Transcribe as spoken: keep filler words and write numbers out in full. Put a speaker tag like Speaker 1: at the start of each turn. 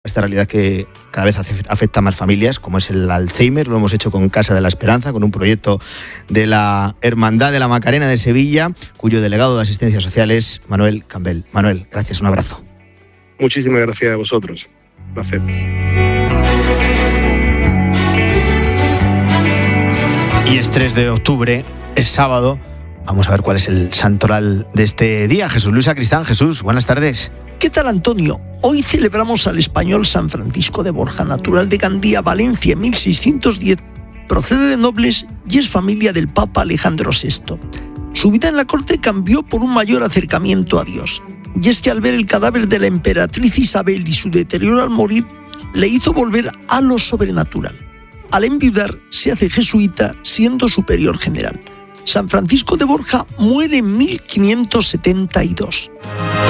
Speaker 1: Esta realidad que cada vez afecta a más familias, como es el Alzheimer. Lo hemos hecho con Casa de la Esperanza, con un proyecto de la Hermandad de la Macarena de Sevilla, cuyo delegado de Asistencia Social es Manuel Campbell. Manuel, gracias, un abrazo.
Speaker 2: Muchísimas gracias a vosotros. Un placer.
Speaker 1: Y es tres de octubre, es sábado. Vamos a ver cuál es el santoral de este día. Jesús Luis Sacristán. Jesús, buenas tardes.
Speaker 3: ¿Qué tal, Antonio? Hoy celebramos al español San Francisco de Borja, natural de Gandía, Valencia, en mil seiscientos diez. Procede de nobles y es familia del Papa Alejandro sexto. Su vida en la corte cambió por un mayor acercamiento a Dios. Y es que al ver el cadáver de la emperatriz Isabel y su deterioro al morir, le hizo volver a lo sobrenatural. Al enviudar, se hace jesuita, siendo superior general. San Francisco de Borja muere en mil quinientos setenta y dos.